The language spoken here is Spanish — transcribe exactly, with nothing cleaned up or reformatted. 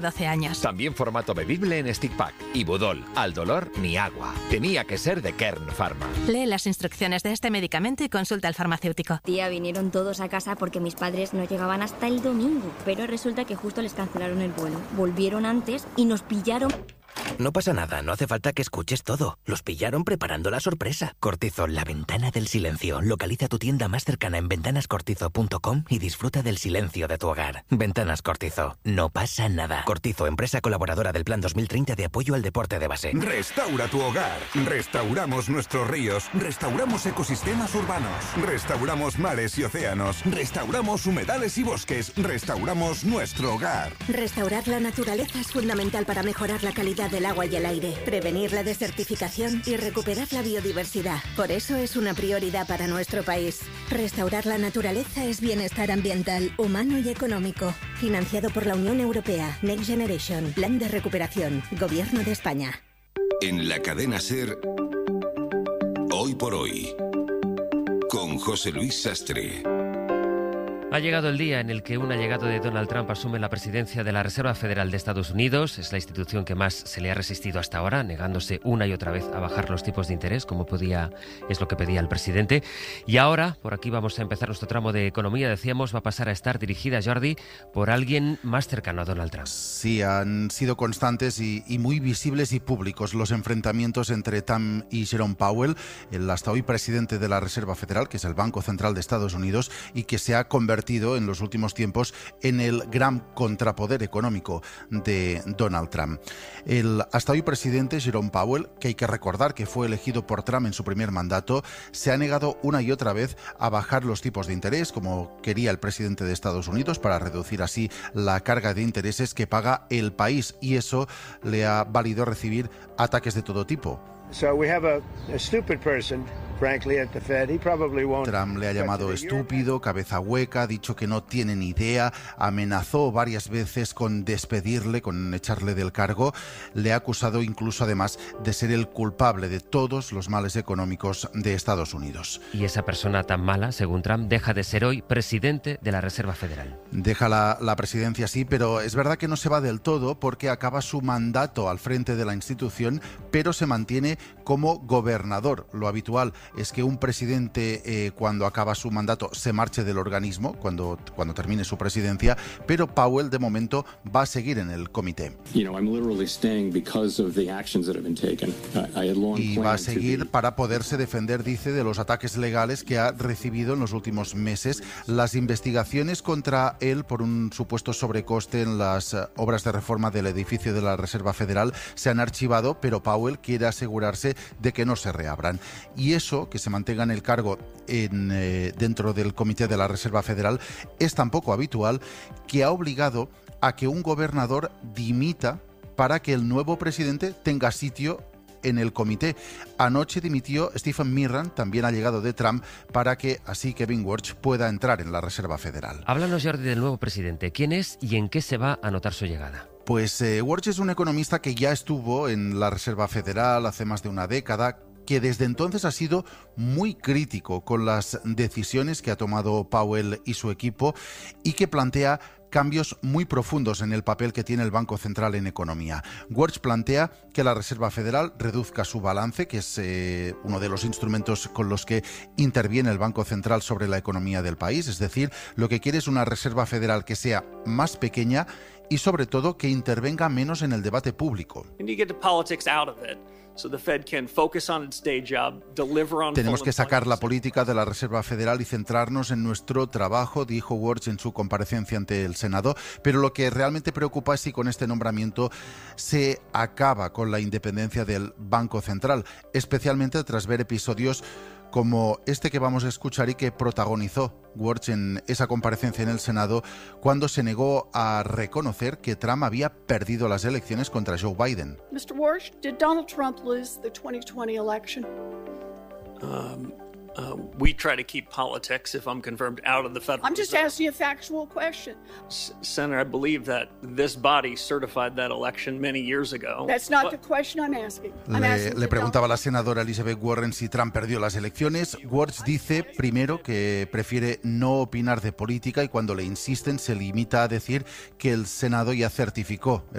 doce años. También formato bebible en stick pack. Ibudol, al dolor ni agua. Tenía que ser de Kern Pharma. Lee las instrucciones de este medicamento y consulta al farmacéutico. Tía, vinieron todos a casa porque mis padres no llegaban hasta el domingo. Pero resulta que justo les cancelaron el vuelo. Volvieron antes y nos pillaron... No pasa nada, no hace falta que escuches todo. Los pillaron preparando la sorpresa. Cortizol, la ventana del silencio. Localiza tu tienda más cercana en ventanas cortizo punto com y disfruta del silencio de tu hogar. Ventanas Cortizo. No pasa nada. Cortizo, empresa colaboradora del Plan dos mil treinta de apoyo al deporte de base. Restaura tu hogar. Restauramos nuestros ríos. Restauramos ecosistemas urbanos. Restauramos mares y océanos. Restauramos humedales y bosques. Restauramos nuestro hogar. Restaurar la naturaleza es fundamental para mejorar la calidad del agua y el aire, prevenir la desertificación y recuperar la biodiversidad. Por eso es una prioridad para nuestro país. Restaurar la naturaleza es bienestar ambiental, humano y económico. Financiado por la Unión Europea. Next Generation. Plan de recuperación. Gobierno de España. En la cadena SER, Hoy por Hoy, con José Luis Sastre. Ha llegado el día en el que un allegado de Donald Trump asume la presidencia de la Reserva Federal de Estados Unidos. Es la institución que más se le ha resistido hasta ahora, negándose una y otra vez a bajar los tipos de interés, como podía, es lo que pedía el presidente. Y ahora, por aquí vamos a empezar nuestro tramo de economía. Decíamos, va a pasar a estar dirigida, Jordi, por alguien más cercano a Donald Trump. Sí, han sido constantes y, y muy visibles y públicos los enfrentamientos entre Trump y Jerome Powell, el hasta hoy presidente de la Reserva Federal, que es el Banco Central de Estados Unidos, y que se ha convertido en los últimos tiempos en el gran contrapoder económico de Donald Trump. El hasta hoy presidente Jerome Powell, que hay que recordar que fue elegido por Trump en su primer mandato, se ha negado una y otra vez a bajar los tipos de interés, como quería el presidente de Estados Unidos, para reducir así la carga de intereses que paga el país, y eso le ha valido recibir ataques de todo tipo. So we have a, a stupid person, frankly, at the Fed. He probably won't. Trump le ha llamado estúpido, cabeza hueca, ha dicho que no tiene ni idea, amenazó varias veces con despedirle, con echarle del cargo, le ha acusado incluso además de ser el culpable de todos los males económicos de Estados Unidos. Y esa persona tan mala, según Trump, deja de ser hoy presidente de la Reserva Federal. Deja la, la presidencia, sí, pero es verdad que no se va del todo porque acaba su mandato al frente de la institución, pero se mantiene como gobernador. Lo habitual es que un presidente, eh, cuando acaba su mandato, se marche del organismo, cuando, cuando termine su presidencia, pero Powell, de momento, va a seguir en el comité. Y va a seguir para poderse defender, dice, de los ataques legales que ha recibido en los últimos meses. Las investigaciones contra él por un supuesto sobrecoste en las obras de reforma del edificio de la Reserva Federal se han archivado, pero Powell quiere asegurarse de que no se reabran. Y eso, que se mantenga en el cargo en, eh, dentro del Comité de la Reserva Federal, es tan poco habitual que ha obligado a que un gobernador dimita para que el nuevo presidente tenga sitio en el comité. Anoche dimitió Stephen Mirran, también allegado de Trump, para que así Kevin Warsh pueda entrar en la Reserva Federal. Háblanos, Jordi, del nuevo presidente. ¿Quién es y en qué se va a notar su llegada? Pues eh, Warsh es un economista que ya estuvo en la Reserva Federal hace más de una década, que desde entonces ha sido muy crítico con las decisiones que ha tomado Powell y su equipo y que plantea cambios muy profundos en el papel que tiene el Banco Central en economía. Warsh plantea que la Reserva Federal reduzca su balance, que es eh, uno de los instrumentos con los que interviene el Banco Central sobre la economía del país. Es decir, lo que quiere es una Reserva Federal que sea más pequeña y sobre todo que intervenga menos en el debate público. Tenemos que sacar la política de la Reserva Federal y centrarnos en nuestro trabajo, dijo Warsh en su comparecencia ante el Senado, pero lo que realmente preocupa es si con este nombramiento se acaba con la independencia del Banco Central, especialmente tras ver episodios como este que vamos a escuchar y que protagonizó Warsh en esa comparecencia en el Senado, cuando se negó a reconocer que Trump había perdido las elecciones contra Joe Biden. mister Warsh, did Donald Trump lose the twenty twenty election? Um, Uh, we try to keep politics, if I'm confirmed, out of the federal. I'm just asking a factual question. S- Senator, I believe that this body certified that election many years ago. That's not but... the question I'm asking. I'm Le, asking le preguntaba a la senadora Elizabeth Warren si Trump perdió las elecciones. Warren dice, primero, que prefiere no opinar de política y cuando le insisten se limita a decir que el Senado ya certificó